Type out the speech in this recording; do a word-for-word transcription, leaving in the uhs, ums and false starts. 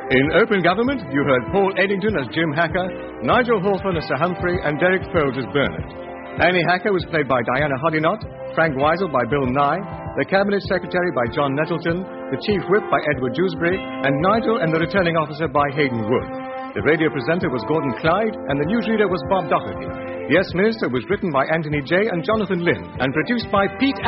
In Open Government, you heard Paul Eddington as Jim Hacker, Nigel Hawthorne as Sir Humphrey, and Derek Foles as Bernard. Annie Hacker was played by Diana Hoddinott, Frank Weisel by Bill Nye, the Cabinet Secretary by John Nettleton, the Chief Whip by Edward Dewsbury, and Nigel and the Returning Officer by Hayden Wood. The radio presenter was Gordon Clyde, and the newsreader was Bob Doherty. Yes, Minister was written by Anthony Jay and Jonathan Lynn, and produced by Pete